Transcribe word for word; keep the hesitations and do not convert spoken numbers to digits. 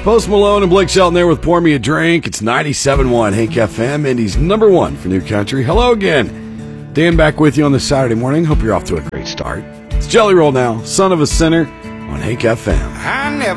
Post Malone and Blake Shelton there with Pour Me a Drink. It's ninety-seven point one Hank F M, Indy's number one for New Country. Hello again. Dan back with you on this Saturday morning. Hope you're off to a great start. It's Jelly Roll now, Son of a Sinner on Hank F M. I never